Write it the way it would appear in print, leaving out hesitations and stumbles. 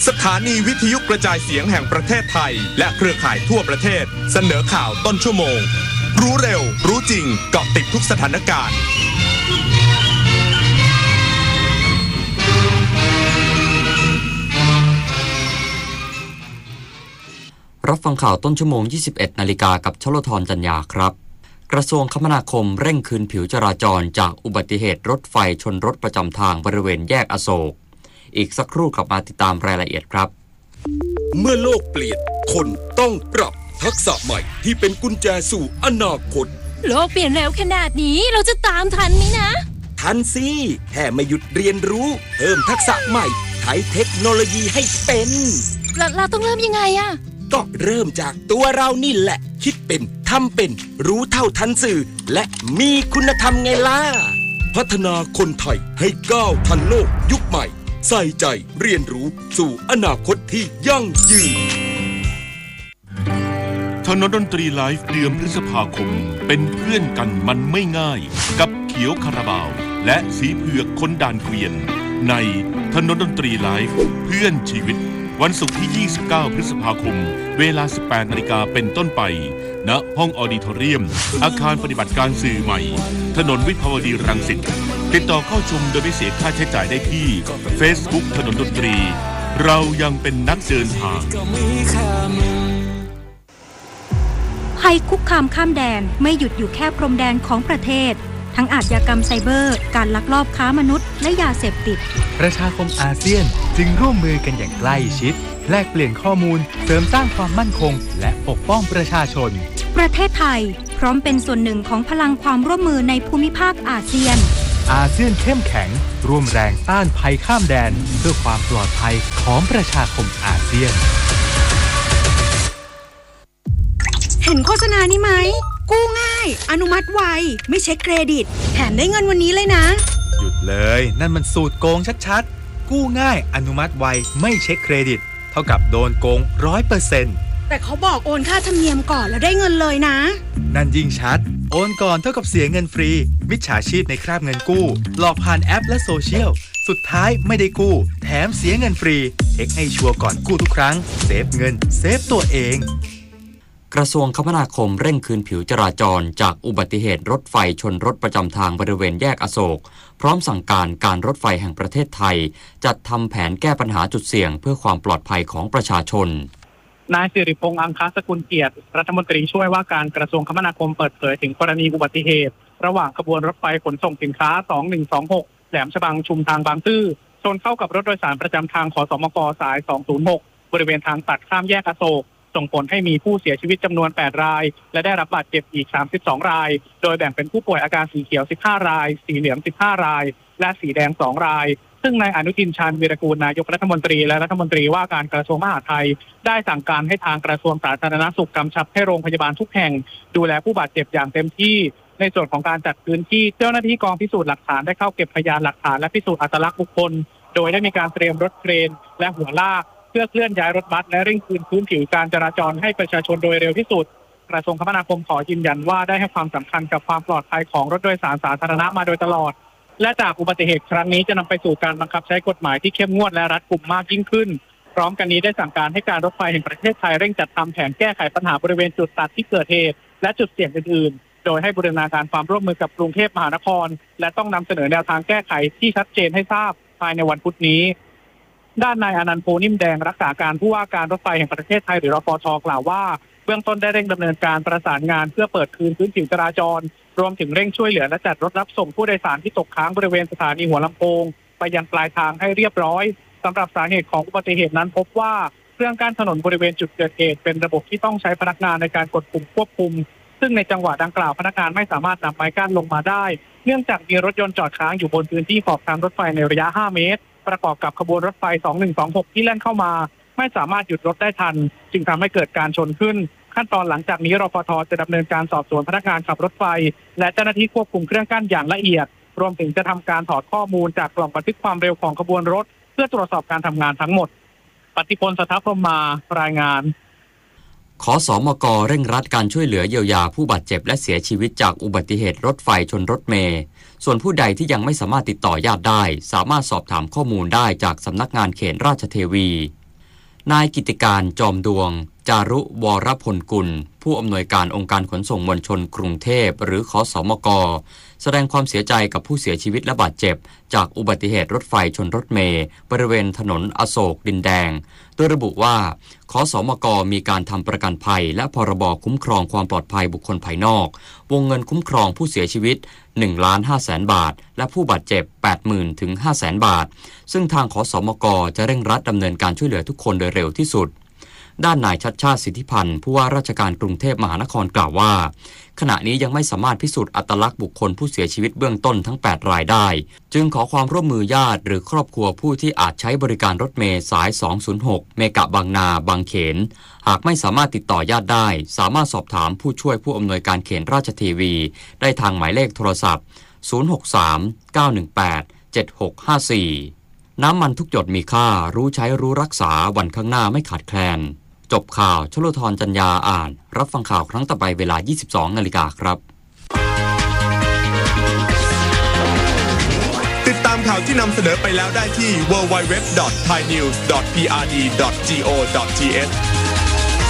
สถานีวิทยุกระจายเสียงแห่งประเทศไทยและเครือข่ายทั่วประเทศเสนอข่าวต้นชั่วโมงรู้เร็วรู้จริงเกาะติดทุกสถานการณ์รับฟังข่าวต้นชั่วโมง 21 นาฬิกากับชลธรจัญญาครับกระทรวงคมนาคมเร่งคืนผิวจราจรจากอุบัติเหตุรถไฟชนรถประจำทางบริเวณแยกอโศกอีกสักครู่กลับมาติดตามรายละเอียดครับเมื่อโลกเปลี่ยนคนต้องปรับทักษะใหม่ที่เป็นกุญแจสู่อนาคตโลกเปลี่ยนเร็วขนาดนี้เราจะตามทันไหมนะทันสิแค่ไม่หยุดเรียนรู้เพิ่มทักษะใหม่ใช้เทคโนโลยีให้เป็นเราต้องเริ่มยังไงอะก็เริ่มจากตัวเรานี่แหละคิดเป็นทำเป็นรู้เท่าทันสื่อและมีคุณธรรมไงล่ะพัฒนาคนไทยให้ก้าวทันโลกยุคใหม่ใส่ใจเรียนรู้สู่อนาคตที่ยั่งยืนถนนดนตรีไลฟ์เดือนพฤษภาคมเป็นเพื่อนกันมันไม่ง่ายกับเขียวคาราบาวและสีเผือกคนด่านเกวียนในถนนดนตรีไลฟ์เพื่อนชีวิตวันศุกร์ที่ 29 พฤษภาคมเวลา 18 นาฬิกาเป็นต้นไปณห้องออดิทอเรียมอาคารปฏิบัติการสื่อใหม่ถนนวิภาวดีรังสิตติดต่อเข้าชมโดยไม่เสียค่าใช้จ่ายได้ที่ Facebook ถนนดนตรีเรายังเป็นนักเดินทางภัยคุกคามข้ามแดนไม่หยุดอยู่แค่พรมแดนของประเทศทั้งอาชญากรรมไซเบอร์การลักลอบค้ามนุษย์และยาเสพติดประชาคมอาเซียนจึงร่วมมือกันอย่างใกล้ชิดแลกเปลี่ยนข้อมูลเสริมสร้างความมั่นคงและปกป้องประชาชนประเทศไทยพร้อมเป็นส่วนหนึ่งของพลังความร่วมมือในภูมิภาคอาเซียนอาเซียนเข้มแข็งร่วมแรงต้านภัยข้ามแดนเพื่อความปลอดภัยของประชาคมอาเซียนเห็นโฆษณานี้ไหมกู้ง่ายอนุมัติไวไม่เช็คเครดิตแถมได้เงินวันนี้เลยนะหยุดเลยนั่นมันสูตรโกงชัดๆกู้ง่ายอนุมัติไวไม่เช็คเครดิตเท่ากับโดนโกง 100% แต่เขาบอกโอนค่าธรรมเนียมก่อนแล้วได้เงินเลยนะนั่นยิ่งชัดโอนก่อนเท่ากับเสียเงินฟรีมิจฉาชีพในคราบเงินกู้หลอกผ่านแอปและโซเชียลสุดท้ายไม่ได้กู้แถมเสียเงินฟรีเช็คให้ชัวร์ก่อนกู้ทุกครั้งเซฟเงินเซฟตัวเองกระทรวงคมนาคมเร่งคืนผิวจราจรจากอุบัติเหตุรถไฟชนรถประจำทางบริเวณแยกอโศกพร้อมสั่งการรถไฟแห่งประเทศไทยจัดทำแผนแก้ปัญหาจุดเสี่ยงเพื่อความปลอดภัยของประชาชนนายสิริพงษ์อังคสกุลเกียรติรัฐมนตรีช่วยว่าการกระทรวงคมนาคมเปิดเผยถึงกรณีอุบัติเหตุระหว่างขบวนรถไฟขนส่งสินค้า2126แหลมฉบังชุมทางบางซื่อชนเข้ากับรถโดยสารประจำทางขสมกสาย206บริเวณทางตัดข้ามแยกอโศกส่งผลให้มีผู้เสียชีวิตจำนวน8รายและได้รับบาดเจ็บอีก32รายโดยแบ่งเป็นผู้ป่วยอาการสีเขียว15รายสีเหลือง15รายและสีแดง2รายซึ่งนายอนุทินชาญวีรกูลนายกรัฐมนตรีและรัฐมนตรีว่าการกระทรวงมหาดไทยได้สั่งการให้ทางกระทรวงสาธารณสุขกำชับให้โรงพยาบาลทุกแห่งดูแลผู้บาดเจ็บอย่างเต็มที่ในส่วนของการจัดพื้นที่เจ้าหน้าที่กองพิสูจน์หลักฐานได้เข้าเก็บพยานหลักฐานและพิสูจน์อัตลักษณ์บุคคลโดยได้มีการเตรียมรถเครนและหัวลากเพื่อเคลื่อนย้ายรถบัสและเร่งคืนพื้นผิวการจราจรให้ประชาชนโดยเร็วที่สุดกระทรวงคมนาคมขอยืนยันว่าได้ให้ความสำคัญกับความปลอดภัยของรถโดยสารสาธารณะมาโดยตลอดและจากอุบัติเหตุครั้งนี้จะนำไปสู่การบังคับใช้กฎหมายที่เข้มงวดและรัดกุมมากยิ่งขึ้นพร้อมกันนี้ได้สั่งการให้การรถไฟแห่งประเทศไทยเร่งจัดทำแผนแก้ไขปัญหาบริเวณจุดตัดที่เกิดเหตุและจุดเสี่ยงอื่นๆโดยให้บูรณาการความร่วมมือกับกรุงเทพมหานครและต้องนำเสนอแนวทางแก้ไขที่ชัดเจนให้ทราบภายในวันพุธนี้ด้านนายอนันต์ โพนิ่มแดงรักษาการผู้ว่าการรถไฟแห่งประเทศไทยหรือรฟช.กล่าวว่าเบื้องต้นได้เร่งดำเนินการประสานงานเพื่อเปิดคืนพื้นผิวจราจรรวมถึงเร่งช่วยเหลือและจัดรถรับส่งผู้โดยสารที่ตกค้างบริเวณสถานีหัวลำโพงไปยังปลายทางให้เรียบร้อยสำหรับสาเหตุของอุบัติเหตุนั้นพบว่าเครื่องกั้นถนนบริเวณจุดเกิดเหตุเป็นระบบที่ต้องใช้พนักงานในการกดปุ่มควบคุมซึ่งในจังหวะดังกล่าวพนักงานไม่สามารถนำไม้กั้นลงมาได้เนื่องจากมีรถยนต์จอดค้างอยู่บนพื้นที่ขอบทางรถไฟในระยะ5เมตรประกอบกับขบวนรถไฟ2126ที่แล่นเข้ามาไม่สามารถหยุดรถได้ทันจึงทำให้เกิดการชนขึ้นขั้นตอนหลังจากนี้รฟท.จะดำเนินการสอบสวนพนักงานขับรถไฟและเจ้าหน้าที่ควบคุมเครื่องกั้นอย่างละเอียดรวมถึงจะทำการถอดข้อมูลจากกล่องบันทึกความเร็วของขบวนรถเพื่อตรวจสอบการทำงานทั้งหมดปฏิพล สถาพรหมารายงานขสมก.เร่งรัดการช่วยเหลือเยียวยาผู้บาดเจ็บและเสียชีวิตจากอุบัติเหตุรถไฟชนรถเมล์ส่วนผู้ใดที่ยังไม่สามารถติดต่อญาติได้สามารถสอบถามข้อมูลได้จากสำนักงานเขตราชเทวีนายกิติการจอมดวงจารุวรพลกุลผู้อำนวยการองค์การขนส่งมวลชนกรุงเทพหรือขสมก.แสดงความเสียใจกับผู้เสียชีวิตและบาดเจ็บจากอุบัติเหตุรถไฟชนรถเมล์บริเวณถนนอโศกดินแดงโดยระบุว่าขสมก.มีการทำประกันภัยและพรบคุ้มครองความปลอดภัยบุคคลภายนอกวงเงินคุ้มครองผู้เสียชีวิต 1,500,000 บาทและผู้บาดเจ็บ 80,000 ถึง 500,000 บาทซึ่งทางขสมก.จะเร่งรัดดำเนินการช่วยเหลือทุกคนโดยเร็วที่สุดด้านนายชัชชาติสิทธิพันธ์ผู้ว่าราชการกรุงเทพมหานครกล่าวว่าขณะนี้ยังไม่สามารถพิสูจน์อัตลักษณ์บุคคลผู้เสียชีวิตเบื้องต้นทั้ง8รายได้จึงขอความร่วมมือญาติหรือครอบครัวผู้ที่อาจใช้บริการรถเมล์สาย206เมกะบางนาบางเขนหากไม่สามารถติดต่อญาติได้สามารถสอบถามผู้ช่วยผู้อำนวยการเขตราชเทวีได้ทางหมายเลขโทรศัพท์063-918-7654น้ำมันทุกหยดมีค่ารู้ใช้รู้รักษาวันข้างหน้าไม่ขาดแคลนจบข่าวชโลธรจัญญาอ่านรับฟังข่าวครั้งต่อไปเวลา 22:00 น.ครับติดตามข่าวที่นำเสนอไปแล้วได้ที่ www.thainews.prd.go.th